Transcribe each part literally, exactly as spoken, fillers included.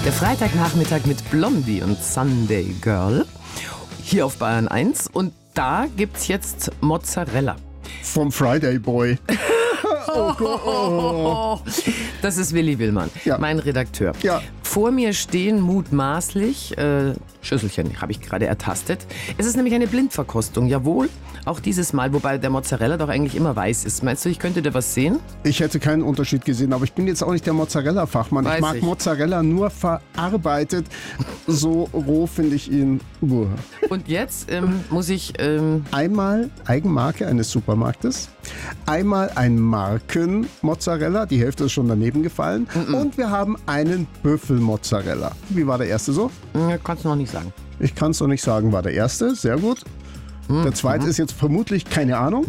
Der Freitagnachmittag mit Blondie und Sunday Girl hier auf Bayern eins und da gibt's jetzt Mozzarella. Vom Friday Boy. Oh Gott. Oh. Das ist Willi Willmann, Ja. mein Redakteur. Ja. Vor mir stehen mutmaßlich, äh, Schüsselchen habe ich gerade ertastet. Es ist nämlich eine Blindverkostung, jawohl, auch dieses Mal, wobei der Mozzarella doch eigentlich immer weiß ist. Meinst du, ich könnte da was sehen? Ich hätte keinen Unterschied gesehen, aber ich bin jetzt auch nicht der Mozzarella-Fachmann. Weiß Ich mag ich. Mozzarella nur verarbeitet. So roh finde ich ihn. Uah. Und jetzt ähm, muss ich, ähm, Einmal Eigenmarke eines Supermarktes, einmal ein Marken-Mozzarella, die Hälfte ist schon daneben gefallen, Mm-mm. und wir haben einen Büffel-Mozzarella. Wie war der erste so? äh, kannst du noch nicht sagen. Ich kann es noch nicht sagen, war der erste, sehr gut. Der zweite ist jetzt vermutlich keine Ahnung.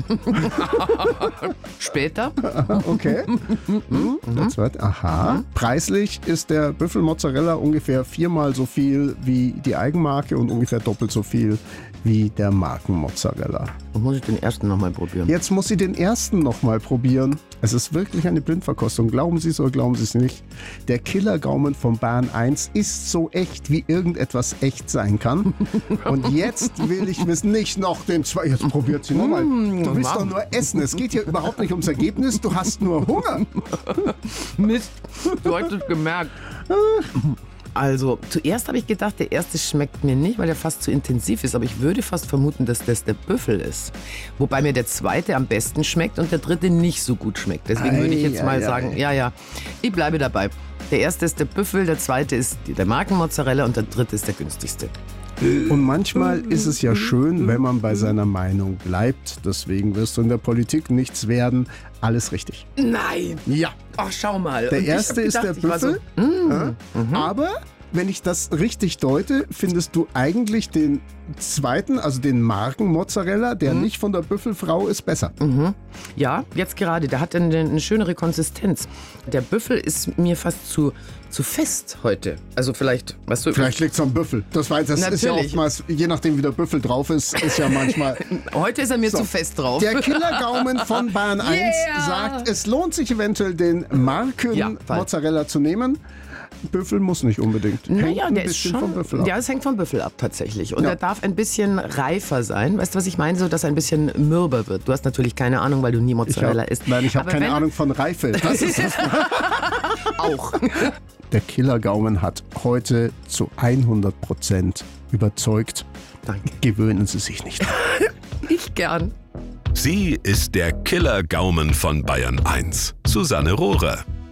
Später? Okay. Hm, der zweite, aha. Preislich ist der Büffelmozzarella ungefähr viermal so viel wie die Eigenmarke und ungefähr doppelt so viel wie der Markenmozzarella. Und muss ich den ersten nochmal probieren? Jetzt muss sie den ersten nochmal probieren. Es ist wirklich eine Blindverkostung. Glauben Sie es oder glauben Sie es nicht. Der Killergaumen von Bayern eins ist so echt, wie irgendetwas echt sein kann. Und jetzt will ich wissen, nicht noch den zwei. Jetzt probiert sie nochmal. Du willst doch nur essen. Es geht hier überhaupt nicht ums Ergebnis. Du hast nur Hunger. Mist, du hast es gemerkt. Also, zuerst habe ich gedacht, der erste schmeckt mir nicht, weil der fast zu intensiv ist. Aber ich würde fast vermuten, dass das der Büffel ist. Wobei mir der zweite am besten schmeckt und der dritte nicht so gut schmeckt. Deswegen würde ich jetzt Ei, mal ei, sagen, ei. ja, ja, ich bleibe dabei. Der erste ist der Büffel, der zweite ist der Markenmozzarella und der dritte ist der günstigste. Und manchmal ist es ja schön, wenn man bei seiner Meinung bleibt. Deswegen wirst du in der Politik nichts werden. Alles richtig. Nein! Ja. Ach, schau mal. Der Und ich erste hab ist gedacht, der ich war so, Büffel. Ja. Aber wenn ich das richtig deute, findest du eigentlich den zweiten, also den Markenmozzarella, der nicht von der Büffelfrau ist, besser. Ja, jetzt gerade. Der hat eine, eine schönere Konsistenz. Der Büffel ist mir fast zu, zu fest heute. Also vielleicht, weißt du... Vielleicht liegt es am Büffel. Das, weiß, das ist ja Natürlich. oftmals, je nachdem wie der Büffel drauf ist, ist ja manchmal... Heute ist er mir So. zu fest drauf. Der Killergaumen von Bayern eins Yeah. sagt, es lohnt sich eventuell den Ja, voll. Marken-Mozzarella zu nehmen. Büffel muss nicht unbedingt. Hängt Naja, ein der ist bisschen schon. vom Büffel ab. Ja, es hängt vom Büffel ab tatsächlich. Und Ja. er darf ein bisschen reifer sein. Weißt du, was ich meine? So, dass er ein bisschen mürber wird. Du hast natürlich keine Ahnung, weil du nie Ich Mozzarella hab, isst. nein, ich habe Aber keine wenn- Ahnung von Reife. Das ist das. Auch. Der Killergaumen hat heute zu hundert Prozent überzeugt. Danke. Gewöhnen Sie sich nicht. Ich gern. Sie ist der Killergaumen von Bayern eins. Susanne Rohrer.